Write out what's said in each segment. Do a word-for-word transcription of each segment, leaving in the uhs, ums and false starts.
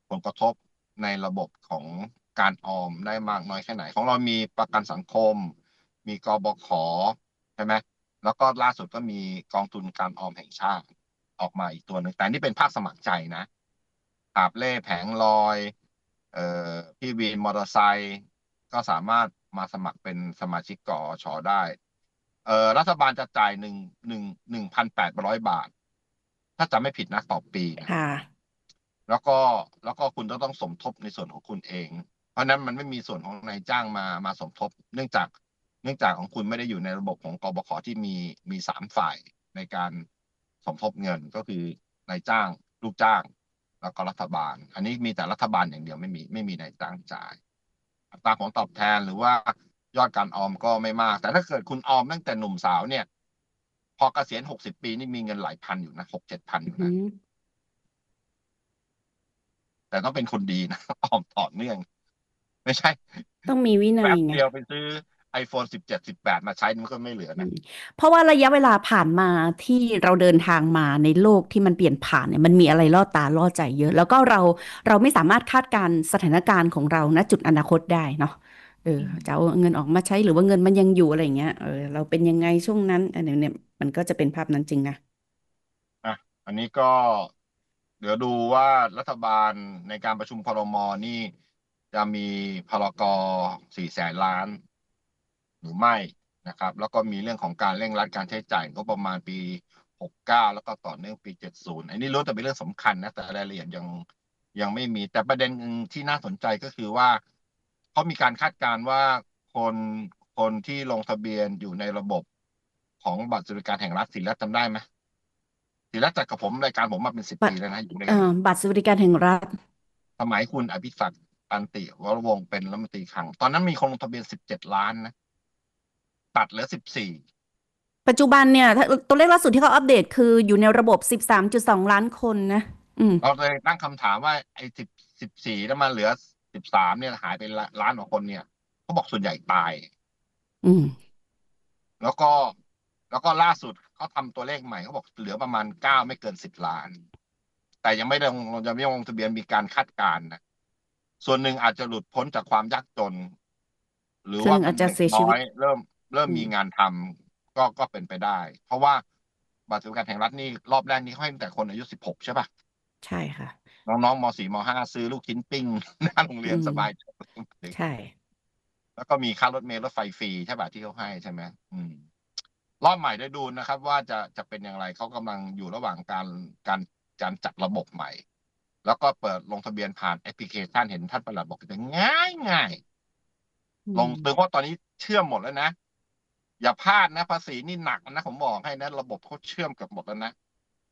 ผลกระทบในระบบของการออมได้มากน้อยแค่ไหนของเรามีประกันสังคมมีกบขใช่ไหมแล้วก็ล่าสุดก็มีกองทุนการออมแห่งชาติออกมาอีกตัวหนึ่งแต่นี่เป็นภาคสมัครใจนะหาบเล่แผงลอยเอ่อพี่วินมอเตอร์ไซค์ก็สามารถมาสมัครเป็นสมาชิกกอชได้เอ่อรัฐบาลจะจ่ายหนึ่งหนึ่งหนึ่งพันแปดร้อยบาทถ้าจำไม่ผิดนะต่อปีนะค่ะแล้วก็แล้วก็คุณต้องต้องสมทบในส่วนของคุณเอง เพราะนั้นมันไม่มีส่วนของนายจ้างมามาสมทบเนื่องจากเนื่องจากของคุณไม่ได้อยู่ในระบบของกบขที่มีมีสามฝ่ายในการสมทบเงินก็คือนายจ้างลูกจ้างแล้วก็รัฐบาลอันนี้มีแต่รัฐบาลอย่างเดียวไม่มีไม่มีนายจ้างจ่ายอัตราผลตอบแทนหรือว่ายอดการออมก็ไม่มากแต่ถ้าเกิดคุณออมตั้งแต่หนุ่มสาวเนี่ยพอเกษียณหกสิบปีนี่มีเงินหลายพันอยู่นะหกเจ็ดพันอยู่อืนะมแต่ต้องเป็นคนดีนะออมต่อเนื่อง ไม่ใช่ต้องมีวินัยไงแป๊บเดียวไปซื้อ ไอโฟน สิบเจ็ดสิบแปดมาใช้มันก็ไม่เหลือนะอืมเพราะว่าระยะเวลาผ่านมาที่เราเดินทางมาในโลกที่มันเปลี่ยนผ่านเนี่ยมันมีอะไรล่อตาล่อใจเยอะแล้วก็เราเราไม่สามารถคาดการณ์สถานการณ์ของเราณจุดอนาคตได้เนาะเอออืมจะเอาเงินออกมาใช้หรือว่าเงินมันยังอยู่อะไรอย่างเงี้ยเออเราเป็นยังไงช่วงนั้นอันเนี้ยเนี่ยมันก็จะเป็นภาพนั้นจริงนะอ่ะอันนี้ก็เดี๋ยวดูว่ารัฐบาลในการประชุมครมนี่จะมีพรกสี่แสนล้านหรือไม่นะครับแล้วก็มีเรื่องของการเร่งรัดการใช้จ่ายงบประมาณปีหกเก้าแล้วก็ต่อเนื่องปีเจ็ดศูนย์อันนี้ล้วนแต่เป็นเรื่องสำคัญนะแต่รายละเอียดยังยังไม่มีแต่ประเด็นหนึ่งที่น่าสนใจก็คือว่าเขามีการคาดการณ์ว่าคนคนที่ลงทะเบียนอยู่ในระบบของบัตรสวัสดิการแห่งรัฐศิริรัตน์จำได้ไหม ศิริรัตน์จัดกับผมรายการผมมาเป็นสิบบัตรปีแล้วนะอยู่ด้วยเอ่กันอบัตรสวัสดิการแห่งรัฐสมัยคุณอภิศักดิ์ตันติวรวงศ์เป็นรัฐมนตรีคลังตอนนั้นมีคนลงทะเบียนสิบเจ็ดล้านนะตัดเหลือสิบสี่ปัจจุบันเนี่ยถ้าตัวเลขล่าสุดที่เขาอัปเดตคืออยู่ในระบบสิบสามจุดสองล้านคนนะอืมเราเลยตั้งคำถามว่าไอ้สิบสิบสี่แล้วมาเหลือสิบสามเนี่ยหายไปล้านกว่าคนเนี่ยเขาบอกส่วนใหญ่ตายอืมแล้วก็แล้วก็ล่าสุดเขาทำตัวเลขใหม่เขาบอกเหลือประมาณเก้าไม่เกินสิบล้านแต่ยังไม่ได้ลงจะไม่ลงทะเบียนมีการคาดการณ์นะส่วนหนึ่งอาจจะหลุดพ้นจากความยากจน หรือว่าเป็นส่วนหนึ่งอาจจะเด็กน้อยเสียชีวิตเริ่มเริ่มอืมมีงานทำก็ก็เป็นไปได้เพราะว่าบัตรสวัสดิการแห่งรัฐนี่รอบแรกนี่เขาให้ตั้งแต่คนอายุสิบหกใช่ป่ะใช่ค่ะน้องๆมสี่มห้าซื้อลูกชิ้นปิ้งหน้าโรงเรีอืยนสบายใจมใช่แล้วก็มีค่ารถเมล์รถไฟฟรีใช่ป่ะที่เขาให้ใช่ไหมอืมรอบใหม่ได้ดูนะครับว่าจะจะเป็นอย่างไรเขากำลังอยู่ระหว่างการการการจัดระบบใหม่แล้วก็เปิดลงทะเบียนผ่านแอปพลิเคชันเห็นท่านประหลัดบอกจะง่ายง่ายอืมลงตึงว่าตอนนี้เชื่อมหมดแล้วนะ อย่าพลาดนะภาษีนี่หนักนะผมบอกให้นะระบบเขาเชื่อมเกับหมดแล้วนะ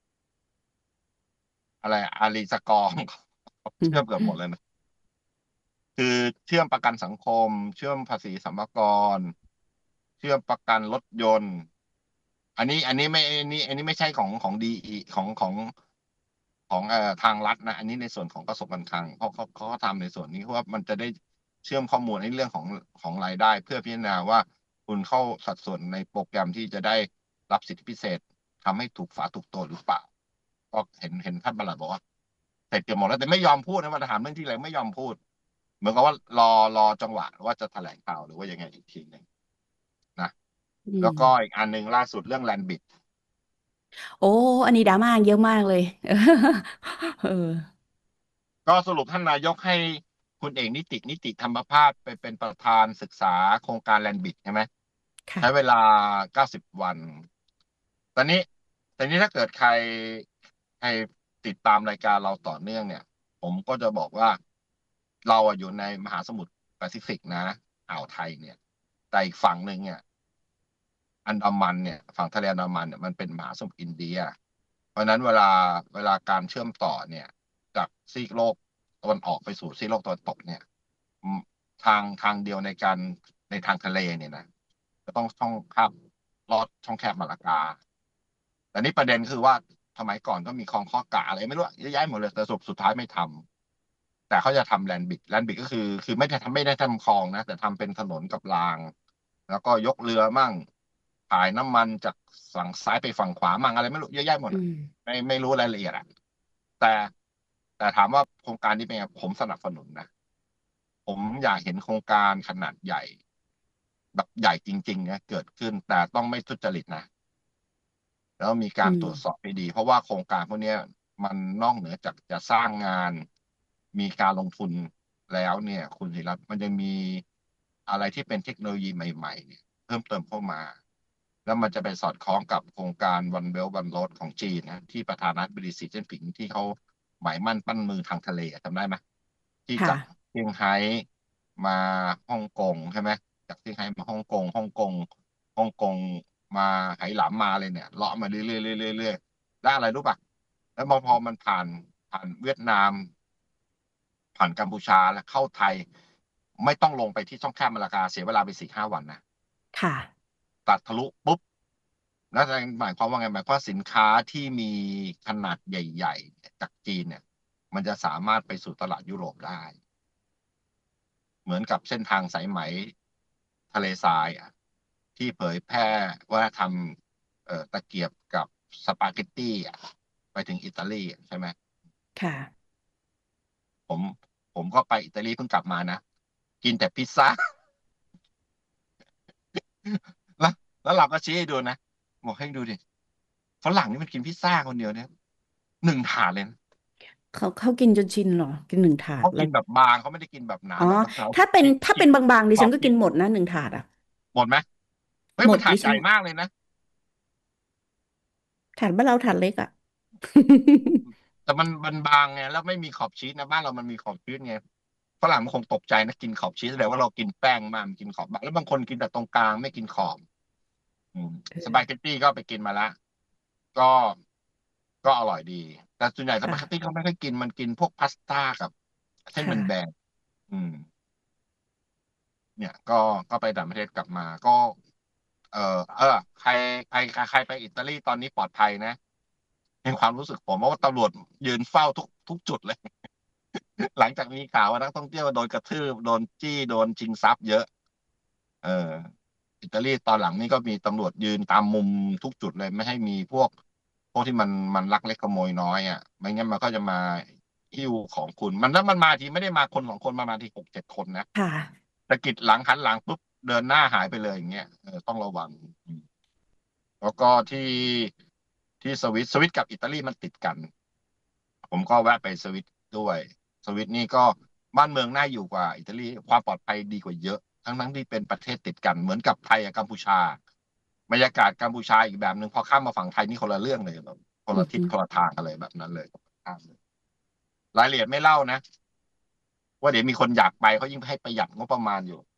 อะไรอารีสกอร์เขาอืเชื่อมเกือบหมดมเลยนะคือเชื่อมประกันสังคมเชื่อมภาษีสรรพากรเชื่อมประกันรถยนต์อันนี้อันนี้ไม่อันนี้อันนี้ไม่ใช่ของของดีของของของเอ่อทางรัฐนะอันนี้ในส่วนของกระทรวงการคลังเขาเขาเขาทำในส่วนนี้เพราะว่ามันจะได้เชื่อมข้อมูลในเรื่องของของรายได้เพื่อพิจารณาว่าคุณเข้าสัดส่วนในโปรแกรมที่จะได้รับสิทธิพิเศษทำให้ถูกฝาถูกตัวหรือเปล่า ก็เห็นเห็นท่านประหลัดบอกว่าเสร็จเกือบหมดแล้วแต่ไม่ยอมพูดนะว่าถามเรื่องที่อะไรไม่ยอมพูดเหมือนกับว่ารอรอจังหวะว่าจะแถลงข่าวหรือว่ายังไงอีกทีหนึ่งนะอืมแล้วก็อีกอันหนึ่งล่าสุดเรื่องแลนบิดโอ้อันนี้ดราม่าเยอะมากเลยเออก็สรุปท่านนายกให้คุณเอกนิตินิติธรรมภาสไปเป็นประธานศึกษาโครงการแลนบิดใช่ไหมใช้เวค่ะลาเก้าสิบวันตอนนี้ตอนนี้ถ้าเกิดใครใครติดตามรายการเราต่อเนื่องเนี่ยผมก็จะบอกว่าเราอะอยู่ในมหาสมุทรแปซิฟิกนะอ่าวไทยเนี่ยแต่อีกฝั่งหนึ่งเนี่ยอันดามันเนี่ยฝั่งทะเลอันดามันเนี่ยมันเป็นมหาสมุทรอินเดียเพราะฉะนั้นเวลาเวลาการเชื่อมต่อเนี่ยจากซีกโลกตะวันออกไปสู่ซีกโลกตะวันตกเนี่ยอืมทางทางเดียวในการในทางทะเลเนี่ยนะจะต้องช่องข้ามลอดช่องแคบมาลากา แต่นี่ประเด็นคือว่าสมัยก่อนก็มีคลองข้อกะอะไรไม่รู้เยอะแยะหมดเลยแต่สรุปสุดท้ายไม่ทำแต่เขาจะทำแลนบิดแลนบิดก็คือคือไม่ได้ทำไม่ได้ทำคลองนะแต่ทำเป็นถนนกับรางแล้วก็ยกเรือมั่งขายน้ำมันจากฝั่งซ้ายไปฝั่งขวามั่งอะไรไม่รู้เยอะแยะหมดอะอืมไม่ไม่รู้รายละเอียดอะแต่แต่ถามว่าโครงการนี้เป็นไงผมสนับสนุนนะผมอยากเห็นโครงการขนาดใหญ่แบบใหญ่จริงๆเนี่ยเกิดขึ้นแต่ต้องไม่ทุจริตนะแล้วมีอืการตรวจสมอบให้ดีเพราะว่าโครงการพวกเนี้ยมันนอกเหนือจากจะสร้างงานมีการลงทุนแล้วเนี่ยคุณศิรัตน์มันจะมีอะไรที่เป็นเทคโนโลยีใหม่ๆเนี่ยเพิ่มเติมเข้ามาแล้วมันจะไปสอดคล้องกับโครงการ One Belt One Road ของจีนนะที่ประธานาธิบดีสีจิ้นผิงที่เขาหมายมั่นปั้นมือทางทะเลอะจำได้ไหมที่ค่ะจากเซี่ยงไฮ้มาฮ่องกงใช่ไหมจากเซี่ยงไฮ้มาฮ่องกงฮ่องกงฮ่องกงมาไหหลำมาเลยเนี่ยเลาะมาเรื่อยๆเรื่อยๆเรื่อยๆได้อะไรรู้ป่ะแล้วพอพอมันผ่านผ่านเวียดนามผ่านกัมพูชาแล้วเข้าไทยไม่ต้องลงไปที่ช่องแคบมาลากาเสียเวลาไปสี่ห้าวันนะค่ะตัดทะลุปุ๊บแล้วหมายความว่าไงหมายความว่าสินค้าที่มีขนาดใหญ่ๆจากจีนเนี่ยมันจะสามารถไปสู่ตลาดยุโรปได้ เหมือนกับเส้นทางสายไหมทะเลทรายอ่ะที่เผยแพร่ว่าทำเอ่อตะเกียบกับสปาเกตตี้อ่ะไปถึงอิตาลีอะใช่ไหมค่ะผมผมก็ไปอิตาลีเพิ่งกลับมานะกินแต่พิซซ่าแล้วแล้วเราก็ชี้ให้ดูนะบอกให้ดูดิฝรั่งนี่มันกินพิซซ่าคนเดียวเนี่ยหนึ่งถาดเลยนะเขาเขากินจนชินเหรอกินหนึ่งถาดแล้วเขากินแบบบางเขาไม่ได้กินแบบหนาอ๋อแบบเขาถ้าเป็นพริกถ้าพริกเป็นบางๆดิฉันก็ชอบพริกกินหมดนะหนึ่งถาดอ่ะหมดไหมเฮ้ยหมมันถาดใหญ่ดดิฉันมากเลยนะถาดบ้านเราถาดเล็กอ่ะแต่มันมันบางไงแล้วไม่มีขอบชีสนะบ้านเรามันมีขอบชีสไงฝรั่งมันคงตกใจนะกินขอบชีสแสดงว่าเรากินแป้งมากมันกินขอบบางแล้วบางคนกินแต่ตรงกลางไม่กินขอบอืมเอสปาเกตอตี้ก็ไปกินมาละก็ก็อร่อยดีแต่ส่วนใหญ่สปาเกตตี้ค่ะเขาไม่ค่อยกินมันกินพวกพาสต้ากับเส้นค่ะแบนๆอืมเนี่ยก็ก็ไปต่างประเทศกลับมาก็เออเออใครใครใครใครไปอิตาลีตอนนี้ปลอดภัยนะในความรู้สึกผมเพราะว่าตำรวจยืนเฝ้าทุกทุกจุดเลย หลังจากมีข่าวว่านักท่องเที่ยวโดนกระทืบโดนจี้โดนชิงทรัพย์เยอะเอออิตาลีตอนหลังนี่ก็มีตำรวจยืนตามมุมทุกจุดเลยไม่ให้มีพวกพวกที่มันมันลักเล็กขโมยน้อยอ่ะไม่งั้นมันก็จะมาหิ้วของคุณมันแล้วมันมาทีไม่ได้มาคนสองคนมามาทีหกเจ็ดคนนะค่ะสะกิดหลังหันหลังปุ๊บเดินหน้าหายไปเลยอย่างเงี้ยเออต้องระวังอืมแล้วก็ที่ที่สวิตสวิตกับอิตาลีมันติดกัน ผมก็แวะไปสวิตด้วยสวิตนี่ก็บ้านเมืองน่าอยู่กว่าอิตาลีความปลอดภัยดีกว่าเยอะทั้งทั้งที่เป็นประเทศติดกันเหมือนกับไทยกับกัมพูชาบรรยากาศกัมพูชาอีกแบบหนึ่งพอข้ามมาฝั่งไทยนี่คนละเรื่องเลยแบบคนละทิศอือฮึคนละทางกันเลยแบบนั้นเลยข้ามเลยรายละเอียดไม่เล่านะว่าเดี๋ยวมีคนอยากไปเขายิ่งให้ประหยัดงบประมาณอยู่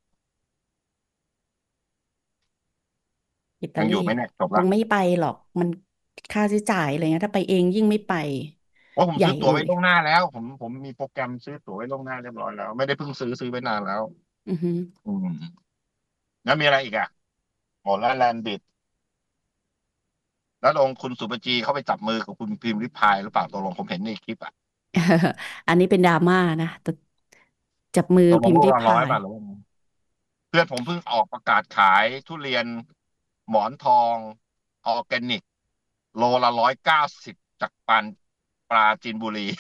อิตาลียังอยู่ไหมเนี่ยจบละคงไม่ไปหรอกมันค่าใช้จ่ายอะไรเงี้ยถ้าไปเองยิ่งไม่ไปว่าผมใหญ่ซื้อตั๋วเลยไว้ล่วงหน้าแล้วผมผมมีโปรแกรมซื้อตั๋วไว้ล่วงหน้าเรียบร้อยแล้วไม่ได้เพิ่งซื้อซื้อไว้นานแล้วอือฮึอืมแล้วมีอะไรอีกอ่ะหมดแล้วแลนบิด แล้วลงคุณสุปจีเข้าไปจับมือกับคุณพิมพ์ริพายหรือเปล่าตกลงผมเห็นในคลิปอ่ะอันนี้เป็นดราม่านะแต่จับมือตกลงพิมพ์โลละร้อยริพายบาทหรือว่าไงเพื่อนผมเพิ่งออกประกาศขายทุเรียนหมอนทองออร์แกนิกโลละร้อยเก้าสิบจากปานปราจีนบุรี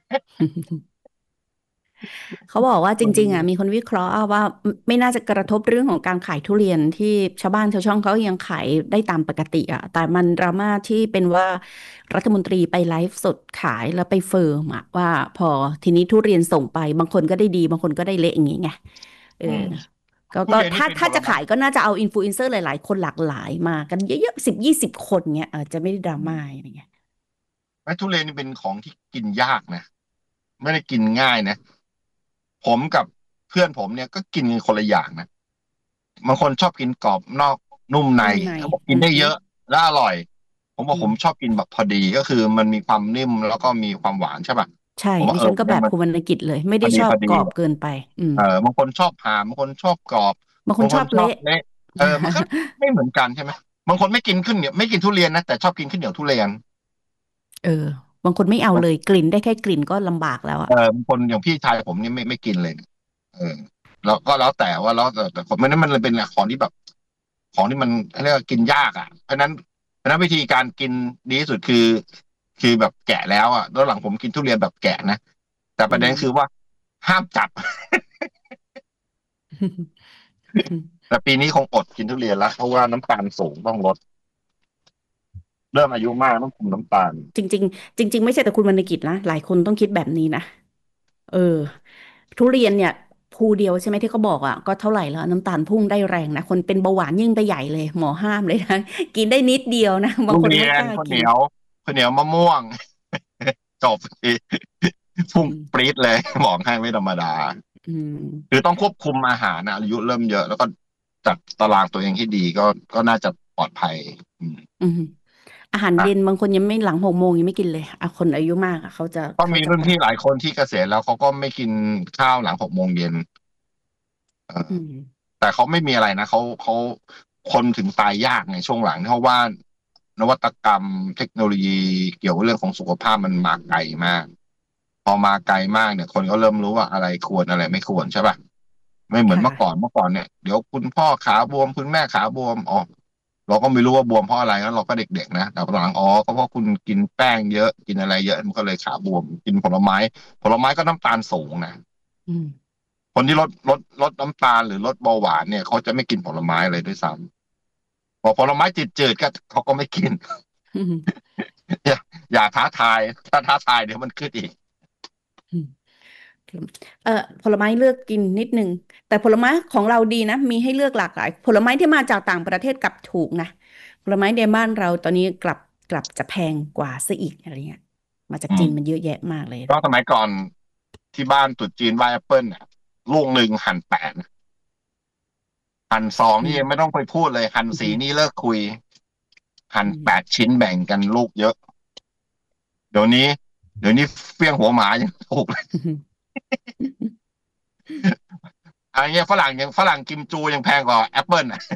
เขาบอกว่าจมันริงๆอ่ะมีคนวิเคราะห์ว่าไม่น่าจะกระทบเรื่องของการขายทุเรียนที่ชาวบ้านชาวช่องเขายังขายได้ตามปกติอ่ะแต่มันดราม่าที่เป็นว่ารัฐมนตรีไปไลฟ์สดขายแล้วไปเฟิร์มอ่ะว่าพอทีนี้ทุเรียนส่งไปบางคนก็ได้ดีบางคนก็ได้เละอย่างงี้ไงเอออืมก็ก็ทุเรียนนี่ถ้าถ้าจะเป็นผลไม้ขายก็น่าจะเอาอินฟลูเอนเซอร์หลายๆคนหลากหลายมากันเยอะๆสิบยี่สิบคนเงี้ยเออจะไม่ได้ดราม่าอะไรเงี้ยไม้ทุเรียนนี่เป็นของที่กินยากนะไม่ได้กินง่ายนะผมกับเพื่อนผมเนี่ยก็กินกันคนละอย่างนะ บางคนชอบกินกรอบนอกนุ่มในนุ่มในเขาบอกกิอือฮึนได้เยอะและอร่อยผมบอกผมชอืมอบกินแบบพอดีก็คือมันมีความนิ่มแล้วก็มีความหวานใช่ป่ะใช่ผมว่าเออดิฉันก็แบเนี่ยมันบคุณวรรณกิจเลยไม่พอดีพอดีได้ชอบกรอบเกินไปอืมเออบางคนชอบหามบางคนชอบกรอบบางคบางคนนชอบเละชอบเละเออมันก็ไม่เหมือนกันใช่ไหมบางคนไม่กินขึ้นเหนียวไม่กินทุเรียนนะแต่ชอบกินขึ้นเหนียวทุเรียนเออบางคนไม่เอาเลยกลิ่นได้แค่กลิ่นก็ลำบากแล้วเออ่ะอบางคนอย่างพี่ชายผมนี่ไม่ไม่กินเลยเออแล้วก็แล้วแต่ว่าแล้วแต่แต่ผมไม่นั้นมันเลยเป็นของที่แบบของที่มันเรียกว่ากินยากอ่ะเพราะฉะนั้นเพราะฉะนั้นวิธีการกินดีที่สุดคือคือแบบแกะแล้วอ่ะแล้วหลังผมกินทุเรียนแบบแกะนะแต่ปอืมระเด็นคือว่าห้ามจับ แต่ปีนี้คงอดกินทุเรียนแล้วเพราะว่าน้ำตาลสูงต้องลดเริ่มอายุมากต้องคุมน้ำตาลจริงๆจริงๆไม่ใช่แต่คุณวรรณกิจนะหลายคนต้องคิดแบบนี้นะเออทุเรียนเนี่ยภูเดียวใช่ไหมที่เขาบอกอ่ะก็เท่าไหร่แล้วน้ำตาลพุ่งได้แรงนะคนเป็นเบาหวานยิ่งไปใหญ่เลยหมอห้ามเลยนะกินได้นิดเดียวนะบางคนไม่ทุเรียกล้ากินนข้าวเหนียวข้าวเหนียวมะม่วงจบทีพุ่งอืมปรี๊ดเลยบอกให้ไม่ธรรมดาอืมคือต้องควบคุมอาหารนะอายุเริ่มเยอะแล้วก็จัดตารางตัวเองให้ดีก็ก็น่าจะปลอดภัยอืมอืมอาหารนะเย็นบางคนยังไม่หลังหกโมงยังไม่กินเลยอ่ะคนอายุมากอ่ะเขาจะก็เขาจะแบบมีรุ่นพี่หลายคนที่เกษียณแล้วเขาก็ไม่กินข้าวหลังหกโมงเย็นเอออืมแต่เขาไม่มีอะไรนะเขาเขาคนถึงตายยากในช่วงหลังเพราะว่านวัตกรรมเทคโนโลยีเกี่ยวกับเรื่องของสุขภาพมันมาไกลมากพอมาไกลมากเนี่ยคนก็เริ่มรู้ว่าอะไรควรอะไรไม่ควรใช่ป่ะไม่เหมือนค่ะเมื่อก่อนเมื่อก่อนเนี่ยเดี๋ยวคุณพ่อขาบวมคุณแม่ขาบวมอ๋อเราก็ไม่รู้ว่าบวมเพราะอะไรแล้วเราก็เด็กๆนะแต่ตอนหลังอ๋อก็เพราะคุณกินแป้งเยอะกินอะไรเยอะมันก็เลยขาบวมกินผลไม้ผลไม้ก็น้ำตาลสูงนะอืมคนที่ลดลดลดน้ำตาลหรือลดเบาหวานเนี่ยเขาจะไม่กินผลไม้เลยด้วยซ้ำพอผลไม้จืดๆก็เขาก็ไม่กินอืมอย่าอย่าท้าทายถ้าท้าทายเดี๋ยวมันขึ้นอีกอืม เอ่อผลไม้เลือกกินนิดนึงแต่ผลไม้ของเราดีนะมีให้เลือกหลากหลายผลไม้ที่มาจากต่างประเทศกลับถูกนะผลไม้ในบ้านเราตอนนี้กลับกลับจะแพงกว่าซะอีกอะไรเงี้ยมาจากอืมจีนมันเยอะแยะมากเลยก็สมัยก่อนที่บ้านตรุษจีนไหว้แอปเปิลเนี่ยลูกหนึ่งหั่นแปดนะหั่นสองอืมนี่ยังไม่ต้องไปพูดเลยหั่นอืสี่มนี่เลิกคุยหั่นอืมแปดชิ้นแบ่งกันลูกเยอะเดี๋ยวนี้เดี๋ยวนี้เฟี้ยงหัวหมายังถูกเลยอืมอะไรเงี้ยฝรั่งยังฝรั่งกิมจูยังแพงกว่าแอปเปิลอ่ะ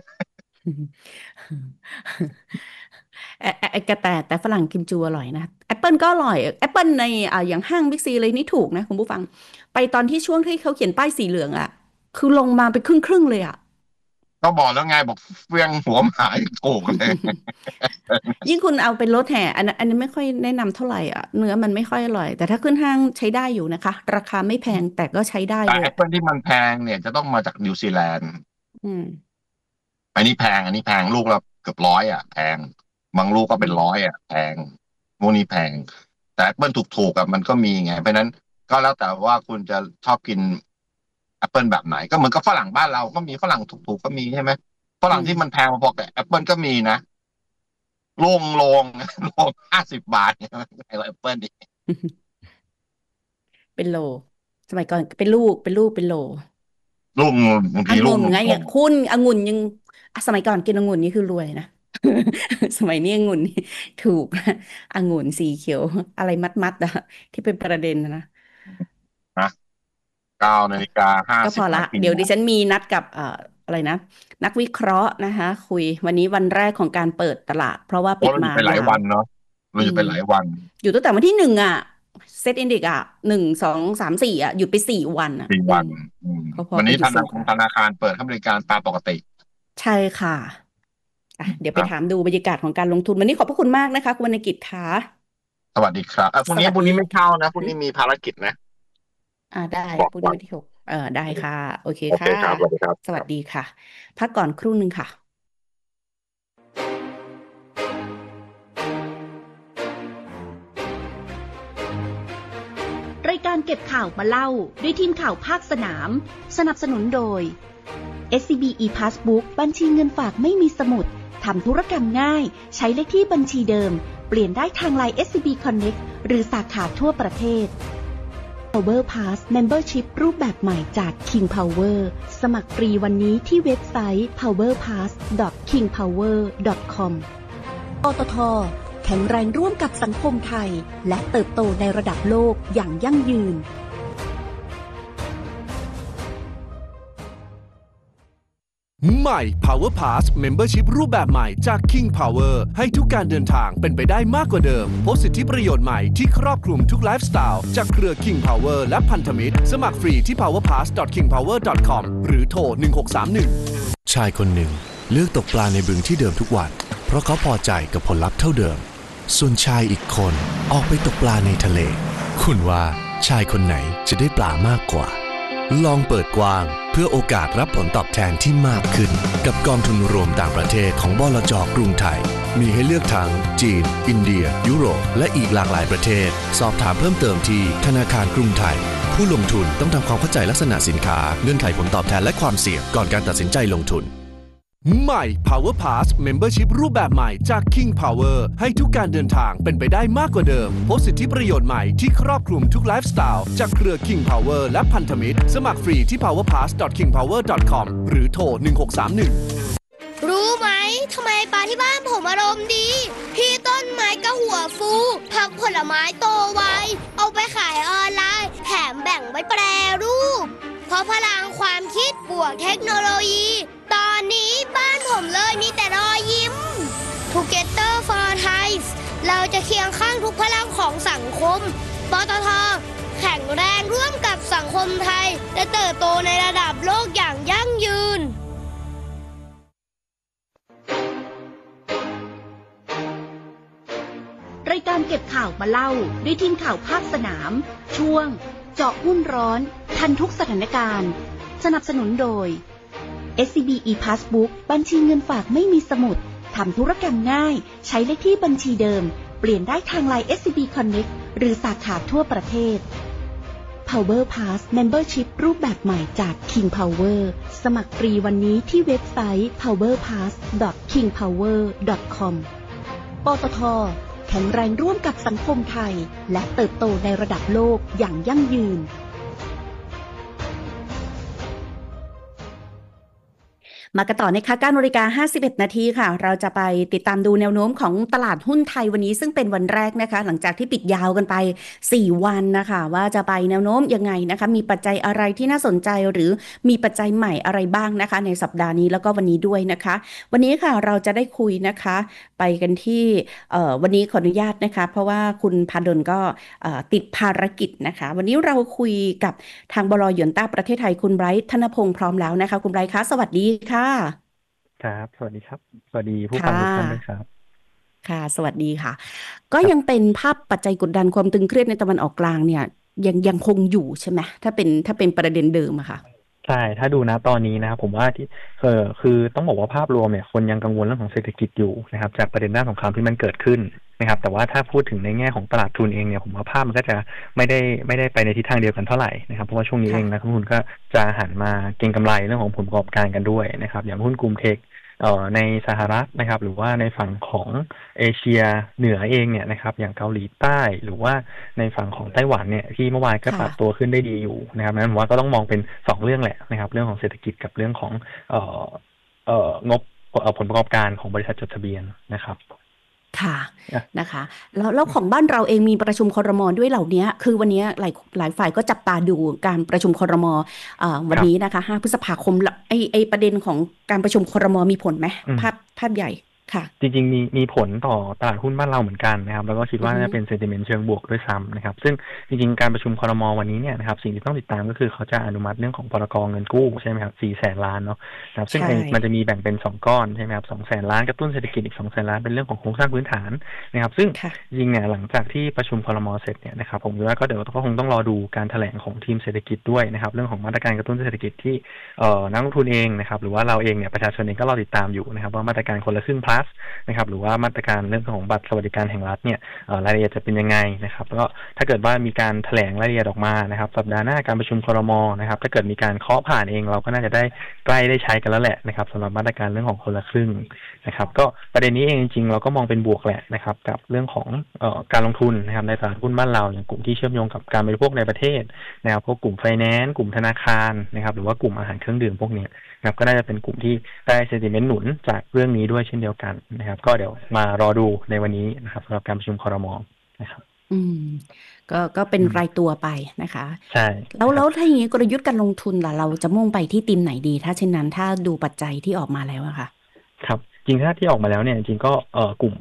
เอ่อเอ่อแต่แต่แต่ฝรั่งกิมจูอร่อยนะแอปเปิลก็อร่อยแอปเปิลในอ่าอย่างห้างบิ๊กซีเลยนี่ถูกนะคุณผู้ฟังไปตอนที่ช่วงที่เขาเขียนป้ายสีเหลืองอ่ะคือลงมาเป็นครึ่งครึ่งเลยอ่ะก็บอกแล้วไงบอกเฟี้ยงหัวหมายังถูกเลยยิ่งคุณเอาเป็นรถแห่อันนั้นอันนี้ไม่ค่อยแนะนำเท่าไหร่อ่ะเนื้อมันไม่ค่อยอร่อยแต่ถ้าขึ้นห้างใช้ได้อยู่นะคะราคาไม่แพงแต่ก็ใช้ได้แต่เลยอะแอปเปิลที่มันแพงเนี่ยจะต้องมาจากนิวซีแลนด์อืมอันนี้แพงอันนี้แพงลูกละเกือบร้อยอ่ะแพงบางลูกก็อืมเป็นร้อยอ่ะแพงพวกนี้แพงแต่แอปเปิลถูกๆอ่ะมันก็มีไงเพราะฉะนั้นก็แล้วแต่ว่าคุณจะชอบกินแอปเปิลแบบไหนก็เหมือนกับฝรั่งบ้านเราก็มีฝรั่งถูกๆก็มีใช่ไหมฝอืมรั่งที่มันแพงพอๆกับแอปเปิลก็มีนะโล่งโลงโลงห้าสิบบาทเนี่ยไอ้แอปเปิลนี่เป็นโลสมัยก่อนเป็นลูกเป็นลูกเป็นโลลูกบางทีลูกองุ่นไงนมกลมเนี่ยคุณองุ่นยังอ่ะสมัยก่อนกินองุ่นนี่คือรวยนะสมัยนี้องุ่นนี่ถูกนะองุ่นสีเขียวอะไรมัดมัดอะที่เป็นประเด็นนะนะนะเก้านาฬิกาห้าก็พอละสิบนาทีเดี๋ยวดิฉันมีนัดกับเอ่ออะไรนะนักวิเคราะห์นะคะคุยวันนี้วันแรกของการเปิดตลาดเพราะว่าโอ้ปิดมาเราอยู่ไปหลายยาววันเนาะเราอืมอยู่ไปหลายวันอยู่ตั้งแต่วันที่หนึ่งอ่ะเซตอินดิกอ่ะหนึ่งสองสามสี่อ่ะหยุดไปสี่วันอ่ะสี่วันอืมอืมเขาพอวันนี้ธเป็นหยุดสงกรานต์นาคารธนาคารเปิดให้บริการตามปกติใช่ค่ะอ่ะเดี๋ยวไปนะถามดูบรรยากาศของการลงทุนวันนี้ขอบพระคุณมากนะคะคุณวรรณกิจค่ะสวัสดีครับอ่ะพรุ่งนี้พรุ่งสวัสดีนี้ไม่เข้านะพรุ่งหึนี้มีภารกิจนะอ่าได้บอกก่อนพรุ่งนี้วันที่หกเออได้ค่ะโอเคโอเคค่ะครับสวัสดีครับสวัสดีค่ะพักก่อนครู่หนึ่งค่ะรายการเก็บข่าวมาเล่าด้วยทีมข่าวภาคสนามสนับสนุนโดย เอส ซี บี e-Passbook บัญชีเงินฝากไม่มีสมุดทำธุรกรรมง่ายใช้เลขที่บัญชีเดิมเปลี่ยนได้ทาง ไลน์ เอส ซี บี Connect หรือสาขาทั่วประเทศ Power Pass Membership รูปแบบใหม่จาก King Power สมัครฟรีวันนี้ที่เว็บไซต์ พาวเวอร์พาส ดอท คิงพาวเวอร์ ดอท คอม ปตท.แข็งแรงร่วมกับสังคมไทยและเติบโตในระดับโลกอย่างยั่งยืนใหม่ Power Pass Membership รูปแบบใหม่จาก King Power ให้ทุกการเดินทางเป็นไปได้มากกว่าเดิมพบสิทธิประโยชน์ใหม่ที่ครอบคลุมทุกไลฟ์สไตล์จากเครือ King Power และพันธมิตรสมัครฟรีที่ พาวเวอร์พาส ดอท คิงพาวเวอร์ ดอท คอม หรือโทรหนึ่งหกสามหนึ่งชายคนหนึ่งเลือกตกปลาในบึงที่เดิมทุกวันเพราะเขาพอใจกับผลลัพธ์เท่าเดิมส่วนชายอีกคนออกไปตกปลาในทะเลคุณว่าชายคนไหนจะได้ปลามากกว่าลองเปิดกว้างเพื่อโอกาสรับผลตอบแทนที่มากขึ้นกับกองทุนรวมต่างประเทศของบลจ.กรุงไทยมีให้เลือกทั้งจีนอินเดียยุโรปและอีกหลากหลายประเทศสอบถามเพิ่มเติมที่ธนาคารกรุงไทยผู้ลงทุนต้องทำความเข้าใจลักษณะสินค้าเงื่อนไขผลตอบแทนและความเสี่ยงก่อนการตัดสินใจลงทุนใหม่ Power Pass Membership รูปแบบใหม่จาก King Power ให้ทุกการเดินทางเป็นไปได้มากกว่าเดิมพบสิทธิประโยชน์ใหม่ที่ครอบคลุมทุกไลฟ์สไตล์จากเครือ King Power และพันธมิตรสมัครฟรีที่ พาวเวอร์พาส ดอท คิงพาวเวอร์ ดอท คอม หรือโทรหนึ่งหกสามหนึ่งรู้ไหมทำไมปลาที่บ้านผมอารมณ์ดีพี่ต้นไม้ก็หัวฟูผักผลไม้โตไวเอาไปขายออนไลน์แถมแบ่งไว้แปรรูปเพราะพลังความคิดบวกเทคโนโลยีตอนนี้บ้านผมเลยมีแต่รอยยิ้ม Together for Thai เราจะเคียงข้างทุกพลังของสังคมปตท.แข็งแรงร่วมกับสังคมไทยและเติบโตในระดับโลกอย่างยั่งยืนรายการเก็บข่าวมาเล่าด้วยทีมข่าวภาคสนามช่วงเจาะหุ้นร้อนทันทุกสถานการณ์สนับสนุนโดย เอส ซี บี e-Passbook บัญชีเงินฝากไม่มีสมุดทำธุรกรรมง่ายใช้เลขที่บัญชีเดิมเปลี่ยนได้ทาง ไลน์ เอส ซี บี Connect หรือสาขาทั่วประเทศ Power Pass Membership รูปแบบใหม่จาก King Power สมัครฟรีวันนี้ที่เว็บไซต์ พาวเวอร์พาส ดอท คิงพาวเวอร์ ดอท คอม ปตท.แข็งแรงร่วมกับสังคมไทยและเติบโตในระดับโลกอย่างยั่งยืนมากันต่อนะคะ เก้านาฬิกาห้าสิบเอ็ดนาทีค่ะเราจะไปติดตามดูแนวโน้มของตลาดหุ้นไทยวันนี้ซึ่งเป็นวันแรกนะคะหลังจากที่ปิดยาวกันไปสี่วันนะคะว่าจะไปแนวโน้มยังไงนะคะมีปัจจัยอะไรที่น่าสนใจหรือมีปัจจัยใหม่อะไรบ้างนะคะในสัปดาห์นี้แล้วก็วันนี้ด้วยนะคะวันนี้ค่ะเราจะได้คุยนะคะไปกันที่วันนี้ขออนุญาตนะคะเพราะว่าคุณพาดลก็ติดภารกิจนะคะวันนี้เราคุยกับทางบล.หยวนต้าประเทศไทยคุณไบรท์ธนพงศ์พร้อมแล้วนะคะคุณไบรท์คะสวัสดีค่ะครับสวัสดีครับสวัสดีผู้ฟังทุกท่านด้วยครับค่ะสวัสดีค่ะก็ยังเป็นภาพปัจจัยกดดันความตึงเครียดในตะวันออกกลางเนี่ยยังยังคงอยู่ใช่ไหมถ้าเป็นถ้าเป็นประเด็นเดิมอะค่ะใช่ถ้าดูนะตอนนี้นะครับผมว่าที่เออคือต้องบอกว่าภาพรวมเนี่ยคนยังกังวลเรื่องของเศรษฐกิจอยู่นะครับจากประเด็นด้านสงครามที่มันเกิดขึ้นนะครับแต่ว่าถ้าพูดถึงในแง่ของตลาดทุนเองเนี่ยผมว่าภาพมันก็จะไม่ได้ไม่ได้ไปในทิศทางเดียวกันเท่าไหร่นะครับเพราะว่าช่วงนี้เองนักลงทุนก็จะหันมาเก็งกำไรเรื่องของผลประกอบการกันด้วยนะครับอย่างหุ้นกลุ่มเทคเอ่อในสหรัฐนะครับหรือว่าในฝั่งของเอเชียเหนือเองเนี่ยนะครับอย่างเกาหลีใต้หรือว่าในฝั่งของไต้หวันเนี่ยที่เมื่อวานก็ปรับตัวขึ้นได้ดีอยู่นะครับนั้นผมว่าก็ต้องมองเป็นสองเรื่องแหละนะครับเรื่องของเศรษฐกิจกับเรื่องของเอ่อเอ่องบผลประกอบการของบริษัทจดทะเบียนนะครับค่ะนะคะแล้วแล้วของบ้านเราเองมีประชุมครม.ด้วยเหล่านี้คือวันนี้หลายหลายฝ่ายก็จับตาดูการประชุมครม.วันนี้นะคะห้าพฤษภาคมไอไอประเด็นของการประชุมครม.มีผลไหมภาพภาพใหญ่ค่ะจริงๆมีมีผลต่อตลาดหุ้นบ้านเราเหมือนกันนะครับแล้วก็คิดว่าจะเป็นเซนติเมนต์เชิงบวกด้วยซ้ำนะครับซึ่งจริงๆการประชุมครม.วันนี้เนี่ยนะครับสิ่งที่ต้องติดตามก็คือเขาจะอนุมัติเรื่องของพรก.เงินกู้ใช่ไหมครับสี่แสนล้านเนาะครับซึ่งมันจะมีแบ่งเป็นสองก้อนใช่ไหมครับสองแสนล้านกระตุ้นเศรษฐกิจอีกสองแสนล้านเป็นเรื่องของโครงสร้างพื้นฐานนะครับซึ่งจริงเนี่ยหลังจากที่ประชุมครม.เสร็จเนี่ยนะครับผมคิดว่าก็เดี๋ยวก็คงต้องรอดูการแถลงของทีมเศรษฐกิจด้วยนะครับเรื่องของมาตรการกระตุ้นเศรษฐกิจที่เอ่อนักลงทุนเองนะครับหรือว่าเราเองเนี่ยประชาชนเองก็รอติดตามอยู่นะครับว่ามาตรการคนละครึ่ง plus นะครับหรือว่ามาตรการเรื่องของบัตรสวัสดิการแห่งรัฐเนี่ยรายละเอียดจะเป็นยังไงนะครับแล้วก็ถ้าเกิดว่ามีการแถลงรายละเอียดออกมานะครับสัปดาห์หน้าการประชุมครม.นะครับถ้าเกิดมีการเคาะผ่านเองเราก็น่าจะได้ใกล้ได้ใช้กันแล้วแหละนะครับสำหรับมาตรการเรื่องของคนละครึ่งนะครับก็ประเด็นนี้เองจริงๆเราก็มองเป็นบวกแหละนะครับกับเรื่องของเอ่อการลงทุนนะครับในตลาดหุ้นบ้านเราอย่างกลุ่มที่เชื่อมโยงกับการบริโภคในประเทศนะครับพวกกลุ่มไฟแนนซ์กลุ่มธนาคารนะครับหรือว่ากลุ่มอาหารเครื่องดื่มพวกนี้นะครับก็น่าจะเป็นกลุ่มที่ได้เซนติเมนต์หนุนจากเรื่องนี้ด้วยเช่นเดียวกันนะครับก็เดี๋ยวมารอดูในวันนี้นะครับสำหรับการประชุมครม.นะครับอืมก็ก็เป็นรายตัวไปนะคะใช่แล้วแล้วถ้าอย่างนี้กลยุทธ์การลงทุนล่ะเราจะมุ่งไปที่ธีมไหนดีถ้าเช่นนั้นถ้าดูปัจจัยที่ออกมาแล้วอะค่ะครับจริงถ้าที่ออกมาแล้วเนี่ยจริงก็เอ่อกลุ่ม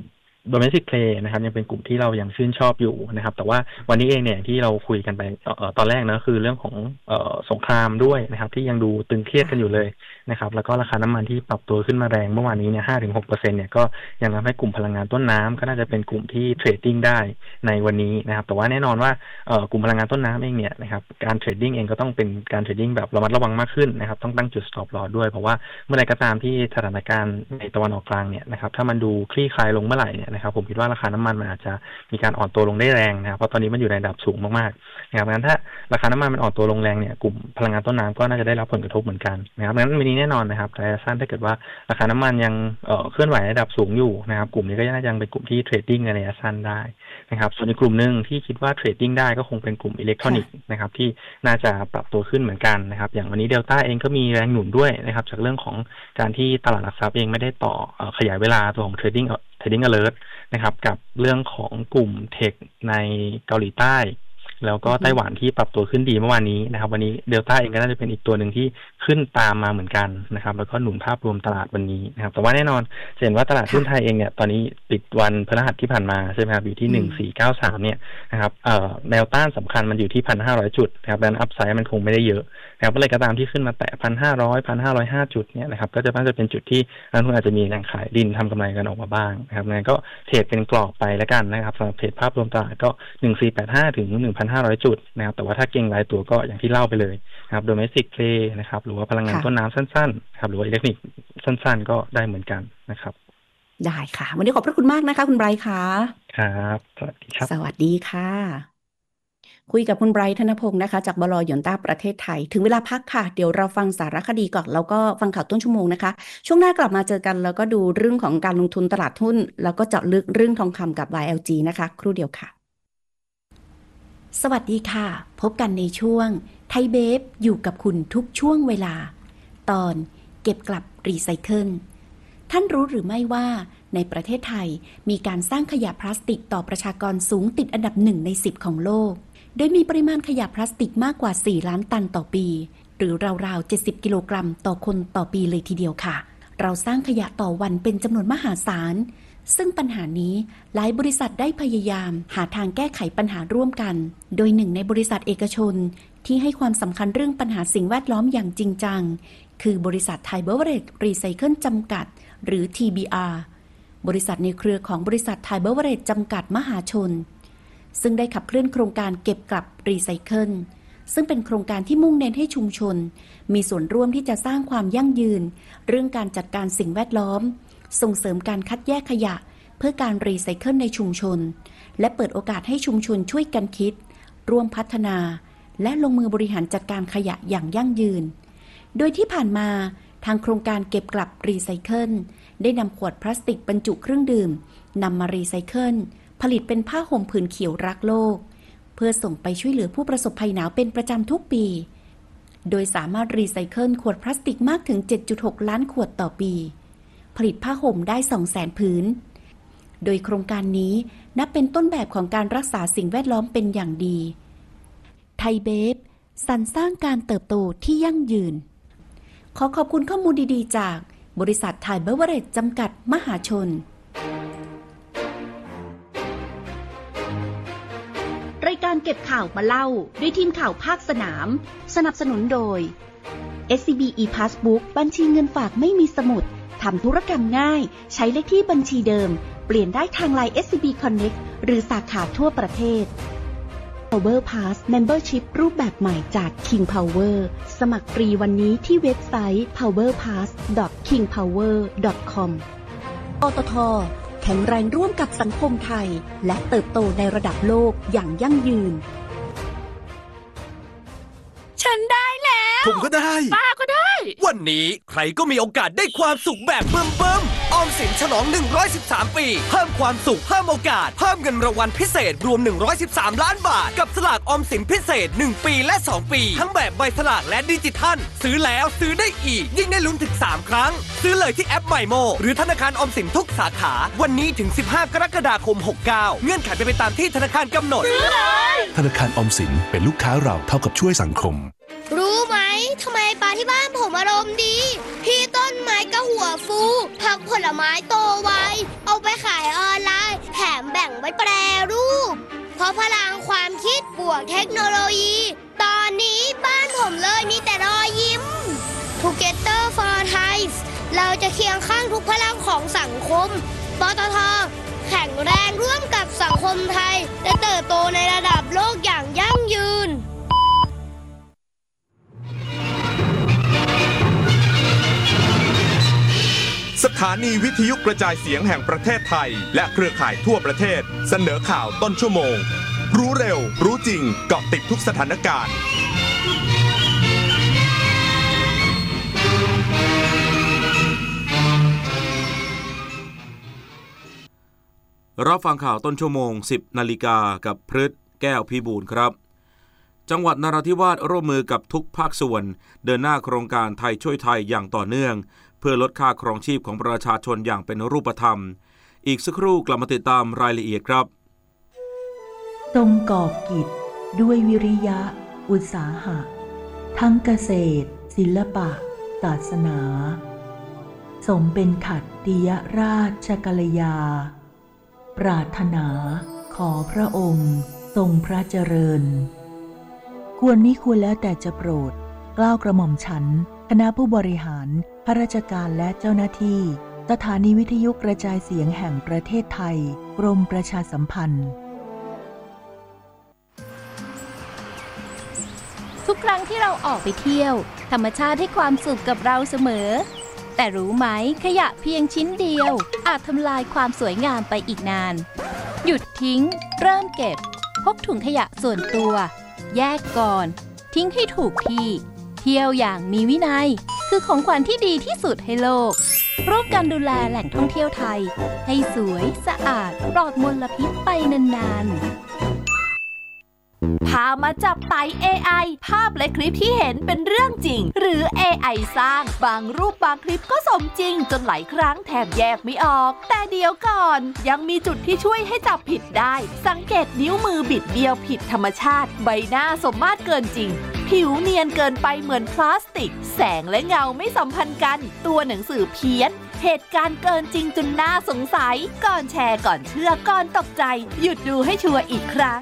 domestic play นะครับยังเป็นกลุ่มที่เรายังชื่นชอบอยู่นะครับแต่ว่าวันนี้เองเนี่ยที่เราคุยกันไปเอ่อตอนแรกนะคือเรื่องของเอ่อสงครามด้วยนะครับที่ยังดูตึงเครียดกันอยู่เลยนะครับแล้วก็ราคาน้ำมันที่ปรับตัวขึ้นมาแรงเมื่อวานนี้เนี่ย ห้าถึงหกเปอร์เซ็นต์ เนี่ยก็ยังทำให้กลุ่มพลังงานต้นน้ำก็น่าจะเป็นกลุ่มที่เทรดดิ้งได้ในวันนี้นะครับแต่ว่าแน่นอนว่าเอ่อกลุ่มพลังงานต้นน้ำเองเนี่ยนะครับการเทรดดิ้งเองก็ต้องเป็นการเทรดดิ้งแบบระมัดระวังมากขึ้นนะครับต้องตั้งจุด stop loss ด้วยเพราะว่าเมื่อใดก็ตามที่สถานการณ์ในตะวันออกกลางเนี่ยนะครับถ้ามันดูคลี่คลายลงเมื่อไหร่เนี่ยนะครับผมคิดว่าราคาน้ำมันมันอาจจะมีการอ่อนตัวลงได้แรงนะครับเพราะตอนนี้มันอยู่ในระดับสูงมากๆนะครับงั้นถ้าราคาน้ำมันมันอ่อนตัวลงแรงเนี่ยกลุ่มพลังงานต้นน้ำก็น่าจะได้รับผลกระทบเหมือนกันนะครับงั้นวันนี้แน่นอนนะครับระยะสั้นถ้าเกิดว่าราคาน้ำมันยังเอ่อเคลื่อนไหวในระดับสูงอยู่นะครับกลุ่มนี้ก็น่าจะยังเป็นกลุ่มที่เทรดดิ้งในระยะสั้นได้นะครับส่วนอีกกลุ่มนึงที่คิดว่าเทรดดิ้งได้ก็คงเป็นกลุ่มอิเล็กทรอนิกส์นะครับที่น่าจะปรับตัวขึ้นเหมือนกันนะครับอย่างวันนี้เดลต้าเองก็มีแรงหนุนด้วยนะครับจากเรื่องของการที่ตลาดหลักทรัพย์เองไม่ได้ต่อเอ่อขยายเวลาตัวของ trading trading alert นะครับกับเรื่องของกลุ่มเทคในเกาหลีใต้แล้วก็ไต้หวันที่ปรับตัวขึ้นดีเมื่อวานนี้นะครับวันนี้เดลต้าเองก็น่าจะเป็นอีกตัวหนึ่งที่ขึ้นตามมาเหมือนกันนะครับแล้วก็หนุนภาพรวมตลาดวันนี้นะครับแต่ว่าแน่นอนจะเห็นว่าตลาดหุ้นไทยเองเนี่ยตอนนี้ปิดวันพฤหัสที่ผ่านมาใช่ไหมครับอยู่ที่หนึ่งพันสี่ร้อยเก้าสิบสามเนี่ยนะครับเอ่อแนวต้านสำคัญมันอยู่ที่ หนึ่งพันห้าร้อย จุดนะครับดังนั้นอัพไซด์มันคงไม่ได้เยอะนะครับก็เลยก็ตามที่ขึ้นมาแตะ หนึ่งพันห้าร้อย หนึ่งพันห้าร้อยห้า จุดเนี่ยนะครับก็จะน่าจะเป็นจุดที่นักลงทุนอาจจะมีแรงขายดินทำกำไรกันออกมาบ้างนะครับงั้นก็เทรดเป็นกรอบไปแล้วกันนะครับสำหรับเทรดภาพรวมตลาดก็หนึ่งพันสี่ร้อยแปดสิบห้าถึง หนึ่งพันห้าร้อย จุดนะครับแต่ว่าถ้าเก็งรายตัวก็อย่างที่เล่าไปเลยนะครับ domestic play นะครับหรือว่าพลังงานต้นน้ำสั้นๆครับหรือว่าอิเล็กทรอนิกส์สั้นๆก็ได้เหมือนกันนะครับได้ค่ะวันนี้ขอบพระคุณมากนะคะคุณไบรท์ค่ะครับสวัสดีครับสวัสดีค่ะคุยกับคุณไบรท์ธนพงศ์นะคะจากบล.หยวนต้าประเทศไทยถึงเวลาพักค่ะเดี๋ยวเราฟังสารคดีก่อนแล้วก็ฟังข่าวต้นชั่วโมงนะคะช่วงหน้ากลับมาเจอกันแล้วก็ดูเรื่องของการลงทุนตลาดหุ้นแล้วก็เจาะลึกเรื่องทองคำกับ วาย แอล จี นะคะครู่เดียวค่ะสวัสดีค่ะพบกันในช่วงไทยเบฟอยู่กับคุณทุกช่วงเวลาตอนเก็บกลับรีไซเคิลท่านรู้หรือไม่ว่าในประเทศไทยมีการสร้างขยะพลาสติกต่อประชากรสูงติดอันดับหนึ่งในสิบของโลกโดยมีปริมาณขยะพลาสติกมากกว่าสี่ล้านตันต่อปีหรือราวๆเจ็ดสิบกิโลกรัมต่อคนต่อปีเลยทีเดียวค่ะเราสร้างขยะต่อวันเป็นจำนวนมหาศาลซึ่งปัญหานี้หลายบริษัทได้พยายามหาทางแก้ไขปัญหาร่วมกันโดยหนึ่งในบริษัทเอกชนที่ให้ความสำคัญเรื่องปัญหาสิ่งแวดล้อมอย่างจริงจังคือบริษัทไทยเบเวอเรจรีไซเคิลจำกัดหรือ ที บี อาร์ บริษัทในเครือของบริษัทไทยเบเวอเรจจำกัดมหาชนซึ่งได้ขับเคลื่อนโครงการเก็บกลับรีไซเคิลซึ่งเป็นโครงการที่มุ่งเน้นให้ชุมชนมีส่วนร่วมที่จะสร้างความยั่งยืนเรื่องการจัดการสิ่งแวดล้อมส่งเสริมการคัดแยกขยะเพื่อการรีไซเคิลในชุมชนและเปิดโอกาสให้ชุมชนช่วยกันคิดร่วมพัฒนาและลงมือบริหารจัดการขยะอย่างยั่งยืนโดยที่ผ่านมาทางโครงการเก็บกลับรีไซเคิลได้นำขวดพลาสติกบรรจุเครื่องดื่มนำมารีไซเคิลผลิตเป็นผ้าห่มผืนเขียวรักโลกเพื่อส่งไปช่วยเหลือผู้ประสบภัยหนาวเป็นประจำทุกปีโดยสามารถรีไซเคิลขวดพลาสติกมากถึง เจ็ดจุดหก ล้านขวดต่อปีผลิตผ้าห่มได้ สองแสน ผืนโดยโครงการนี้นับเป็นต้นแบบของการรักษาสิ่งแวดล้อมเป็นอย่างดีไทยเบฟสรรสร้างการเติบโตที่ยั่งยืนขอขอบคุณข้อมูลดีๆจากบริษัทไทยเบเวอเรจจำกัดมหาชนรายการเก็บข่าวมาเล่าด้วยทีมข่าวภาคสนามสนับสนุนโดย เอส ซี บี e-Passbook บัญชีเงินฝากไม่มีสมุดทำธุรกรรมง่ายใช้เลขที่บัญชีเดิมเปลี่ยนได้ทาง ไลน์ เอส ซี บี Connect หรือสาขาทั่วประเทศ Power Pass Membership รูปแบบใหม่จาก King Power สมัครฟรีวันนี้ที่เว็บไซต์ พาวเวอร์พาส ดอท คิงพาวเวอร์ ดอท คอม ปตท.แข็งแรงร่วมกับสังคมไทยและเติบโตในระดับโลกอย่างยั่งยืนฉันได้แล้วผมก็ได้ป้าก็ได้วันนี้ใครก็มีโอกาสได้ความสุขแบบเบิ่มเบิ่มออมสินฉลองหนึ่งร้อยสิบสามปีเพิ่มความสุขเพิ่มโอกาสเพิ่มเงินรางวัลพิเศษรวมหนึ่งร้อยสิบสามล้านบาทกับสลากออมสินพิเศษหนึ่งปีและสองปีทั้งแบบใบสลากและดิจิทัลซื้อแล้วซื้อได้อีกยิ่งได้ลุ้นถึงสามครั้งซื้อเลยที่แอป ไมโม หรือธนาคารออมสินทุกสาขาวันนี้ถึงสิบห้ากรกฎาคมหกสิบเก้าเงื่อนไขเป็นไปตามที่ธนาคารกำหนดซื้อเลยธนาคารออมสินเป็นลูกค้าเราเท่ากับช่วยสังคมรู้ไหมทำไมปลาที่บ้านผมอารมณ์ดีพี่ต้นไม้ก็หัวฟูผักผลไม้โตไวเอาไปขายออนไลน์แถมแบ่งไว้แปรรูปเพราะพลังความคิดบวกเทคโนโลยีตอนนี้บ้านผมเลยมีแต่รอยยิ้ม Together for Thai เราจะเคียงข้างทุกพลังของสังคมปตท.แข็งแรงร่วมกับสังคมไทยและเติบโตในระดับโลกอย่างยั่งยืนสถานีวิทยุกระจายเสียงแห่งประเทศไทยและเครือข่ายทั่วประเทศเสนอข่าวต้นชั่วโมงรู้เร็วรู้จริงเกาะติดทุกสถานการณ์รับฟังข่าวต้นชั่วโมง สิบนาฬิกากับพฤทธิ์แก้วพิบูลครับจังหวัดนราธิวาสร่วมมือกับทุกภาคส่วนเดินหน้าโครงการไทยช่วยไทยอย่างต่อเนื่องเพื่อลดค่าครองชีพของประชาชนอย่างเป็นรูปธรรมอีกสักครู่กลับมาติดตามรายละเอียดครับทรงก่อกิจด้วยวิริยะอุตสาหะทั้งเกษตรศิลปะศาสนาสมเป็นขัตติยราชกัลยาปรารถนาขอพระองค์ทรงพระเจริญควรมิควรแล้วแต่จะโปรดเกล้ากระหม่อมฉันคณะผู้บริหารข้าราชการและเจ้าหน้าที่สถานีวิทยุกระจายเสียงแห่งประเทศไทยกรมประชาสัมพันธ์ทุกครั้งที่เราออกไปเที่ยวธรรมชาติให้ความสุขกับเราเสมอแต่รู้ไหมขยะเพียงชิ้นเดียวอาจทำลายความสวยงามไปอีกนานหยุดทิ้งเริ่มเก็บพกถุงขยะส่วนตัวแยกก่อนทิ้งให้ถูกที่เที่ยวอย่างมีวินัยคือของขวัญที่ดีที่สุดให้โลกร่วมกันดูแลแหล่งท่องเที่ยวไทยให้สวยสะอาดปลอดมลพิษไปนานๆพามาจับไต่ เอ ไอ ภาพและคลิปที่เห็นเป็นเรื่องจริงหรือ เอ ไอ สร้างบางรูปบางคลิปก็สมจริงจนหลายครั้งแทบแยกไม่ออกแต่เดี๋ยวก่อนยังมีจุดที่ช่วยให้จับผิดได้สังเกตนิ้วมือบิดเบี้ยวผิดธรรมชาติใบหน้าสมมาตรเกินจริงผิวเนียนเกินไปเหมือนพลาสติกแสงและเงาไม่สัมพันธ์กันตัวหนังสือเพี้ยนเหตุการณ์เกินจริงจนน่าสงสัยก่อนแชร์ก่อนเชื่อก่อนตกใจหยุดดูให้ชัวร์อีกครั้ง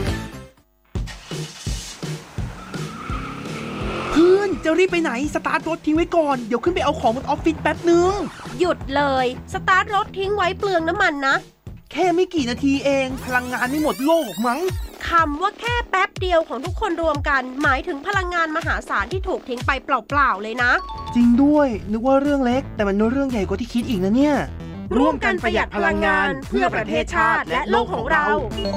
เพื่อนจะรีบไปไหนสตาร์ทรถทิ้งไว้ก่อนเดี๋ยวขึ้นไปเอาของบนออฟฟิศแป๊บนึงหยุดเลยสตาร์ทรถทิ้งไว้เปลืองน้ำมันนะแค่ไม่กี่นาทีเองพลังงานไม่หมดโลกมั้งคำว่าแค่แป๊บเดียวของทุกคนรวมกันหมายถึงพลังงานมหาศาลที่ถูกทิ้งไปเปล่าๆเลยนะจริงด้วยนึกว่าเรื่องเล็กแต่มันเรื่องใหญ่กว่าที่คิดอีกนะเนี่ยร่วมกันประหยัดพลังงานเพื่อประเทศชาติและโลกของเรา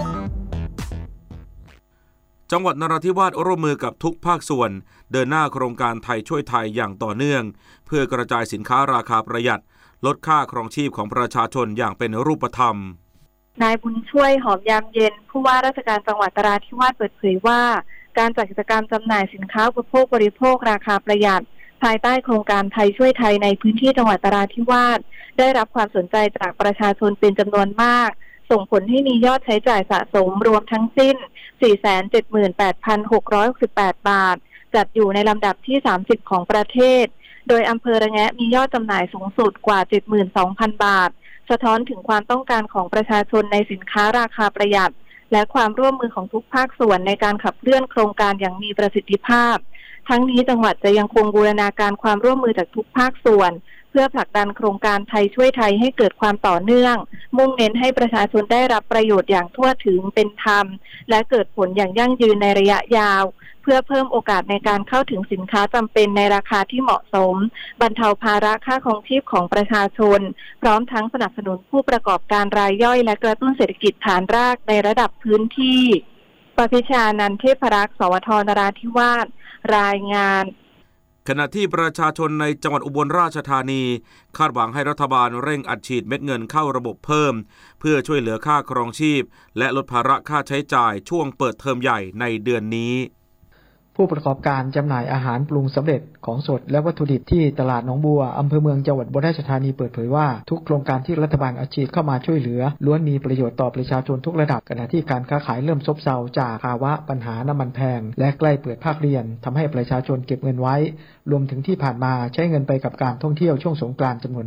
จังหวัดนราธิวาสร่วมมือกับทุกภาคส่วนเดินหน้าโครงการไทยช่วยไทยอย่างต่อเนื่องเพื่อกระจายสินค้าราคาประหยัดลดค่าครองชีพของประชาชนอย่างเป็นรูปธรรมนายบุญช่วยหอมยามเย็นผู้ว่าราชการจังหวัดนราธิวาสเปิดเผยว่าการจัดกิจกรรมจำหน่ายสินค้าอุปโภคบริโภคราคาประหยัดภายใต้โครงการไทยช่วยไทยในพื้นที่จังหวัดนราธิวาสได้รับความสนใจจากประชาชนเป็นจำนวนมากส่งผลให้มียอดใช้จ่ายสะสมรวมทั้งสิ้น สี่แสนเจ็ดหมื่นแปดพันหกร้อยหกสิบแปด บาทจัดอยู่ในลำดับที่สามสิบของประเทศโดยอำเภอระแงะมียอดจำหน่ายสูงสุดกว่า เจ็ดหมื่นสองพัน บาทสะท้อนถึงความต้องการของประชาชนในสินค้าราคาประหยัดและความร่วมมือของทุกภาคส่วนในการขับเคลื่อนโครงการอย่างมีประสิทธิภาพทั้งนี้จังหวัดจะยังคงบูรณาการความร่วมมือจากทุกภาคส่วนเพื่อผลักดันโครงการไทยช่วยไทยให้เกิดความต่อเนื่องมุ่งเน้นให้ประชาชนได้รับประโยชน์อย่างทั่วถึงเป็นธรรมและเกิดผลอย่างยั่งยืนในระยะยาวเพื่อเพิ่มโอกาสในการเข้าถึงสินค้าจำเป็นในราคาที่เหมาะสมบรรเทาภาระค่าครองชีพของประชาชนพร้อมทั้งสนับสนุนผู้ประกอบการรายย่อยและกระตุ้นเศรษฐกิจฐานรากในระดับพื้นที่ปพิชานันท์เทพรักษ์สวทนราธิวาสรายงานขณะที่ประชาชนในจังหวัดอุบลราชธานีคาดหวังให้รัฐบาลเร่งอัดฉีดเม็ดเงินเข้าระบบเพิ่มเพื่อช่วยเหลือค่าครองชีพและลดภาระค่าใช้จ่ายช่วงเปิดเทอมใหญ่ในเดือนนี้ผู้ประกอบการจำหน่ายอาหารปรุงสำเร็จของสดและวัตถุดิบที่ตลาดหนองบัวอำเภอเมืองจังหวัดอุบลราชธานีเปิดเผยว่าทุกโครงการที่รัฐบาลอัดฉีดเข้ามาช่วยเหลือล้วนมีประโยชน์ต่อประชาชนทุกระดับขณะที่การค้าขายเริ่มซบเซาจากภาวะปัญหาน้ำมันแพงและใกล้เปิดภาคเรียนทำให้ประชาชนเก็บเงินไว้รวมถึงที่ผ่านมาใช้เงินไปกับการท่องเที่ยวช่วงสงกรานต์จำนวนมาก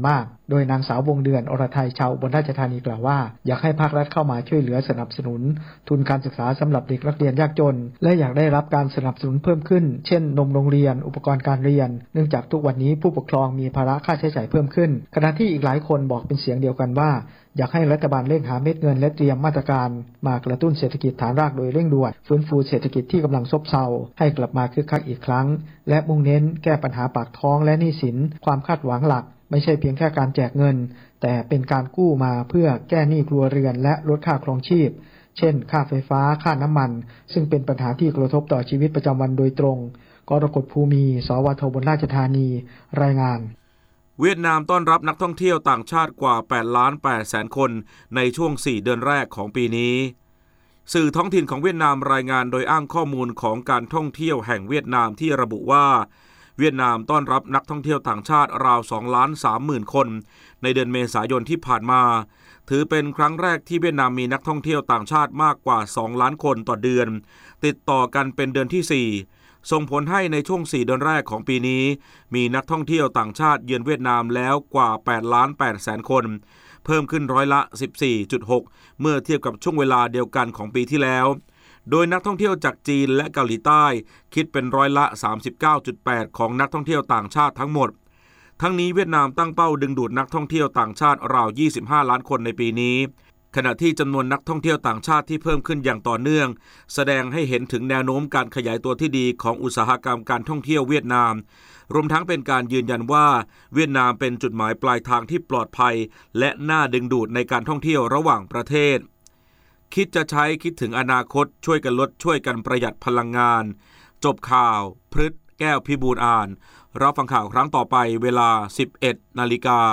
โดยนางสาววงเดือนอรไทยชาวอุบลราชธานีกล่าวว่าอยากให้ภาครัฐเข้ามาช่วยเหลือสนับสนุนทุนการศึกษาสำหรับเด็กนักเรียนยากจนและอยากได้รับการสนับสนุนเพิ่มขึ้นเช่นนมโรงเรียนอุปกรณ์การเรียนเนื่องจากทุกวันนี้ผู้ปกครองมีภาระค่าใช้จ่ายเพิ่มขึ้นขณะที่อีกหลายคนบอกเป็นเสียงเดียวกันว่าอยากให้รัฐบาลเร่งหาเม็ดเงินและเตรียมมาตรการมากระตุ้นเศรษฐกิจฐานรากโดยเร่งด่วนฟื้นฟูเศรษฐกิจที่กำลังซบเซาให้กลับมาคึกคักอีกครั้งและมุ่งเน้นแก้ปัญหาปากท้องและหนี้สินความคาดหวังหลักไม่ใช่เพียงแค่การแจกเงินแต่เป็นการกู้มาเพื่อแก้หนี้ครัวเรือนและลดค่าครองชีพเช่นค่าไฟฟ้าค่าน้ำมันซึ่งเป็นปัญหาที่กระทบต่อชีวิตประจำวันโดยตรงกรกฎภูมิสวทบลราชธานีรายงานเวียดนามต้อนรับนักท่องเที่ยวต่างชาติกว่าแปดล้านแปดแสนคนในช่วงสี่เดือนแรกของปีนี้สื่อท้องถิ่นของเวียดนามรายงานโดยอ้างข้อมูลของการท่องเที่ยวแห่งเวียดนามที่ระบุว่าเวียดนามต้อนรับนักท่องเที่ยวต่างชาติราวสองล้านสามหมื่นคนในเดือนเมษายนที่ผ่านมาถือเป็นครั้งแรกที่เวียดนามมีนักท่องเที่ยวต่างชาติมากกว่าสองล้านคนต่อเดือนติดต่อกันเป็นเดือนที่สี่ส่งผลให้ในช่วงสี่เดือนแรกของปีนี้มีนักท่องเที่ยวต่างชาติเยือนเวียดนามแล้วกว่าแปดล้านแปดแสนคนเพิ่มขึ้นร้อยละ สิบสี่จุดหก เมื่อเทียบกับช่วงเวลาเดียวกันของปีที่แล้วโดยนักท่องเที่ยวจากจีนและเกาหลีใต้คิดเป็นร้อยละ สามสิบเก้าจุดแปด ของนักท่องเที่ยวต่างชาติทั้งหมดทั้งนี้เวียดนามตั้งเป้าดึงดูดนักท่องเที่ยวต่างชาติราวยี่สิบห้าล้านคนในปีนี้ขณะที่จำนวนนักท่องเที่ยวต่างชาติที่เพิ่มขึ้นอย่างต่อเนื่องแสดงให้เห็นถึงแนวโน้มการขยายตัวที่ดีของอุตสาหกรรมการท่องเที่ยวเวียดนามรวมทั้งเป็นการยืนยันว่าเวียดนามเป็นจุดหมายปลายทางที่ปลอดภัยและน่าดึงดูดในการท่องเที่ยวระหว่างประเทศคิดจะใช้คิดถึงอนาคตช่วยกันลดช่วยกันประหยัดพลังงานจบข่าวพฤษแก้วพิบูลอ่านรับฟังข่าวครั้งต่อไปเวลา สิบเอ็ดนาฬิกา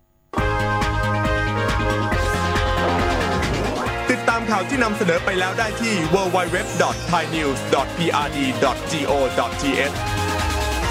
ติดตามข่าวที่นำเสนอไปแล้วได้ที่ ดับเบิลยู ดับเบิลยู ดับเบิลยู ดอท ไทยนิวส์ ดอท พี อาร์ ดี ดอท จี โอ ดอท ที เอช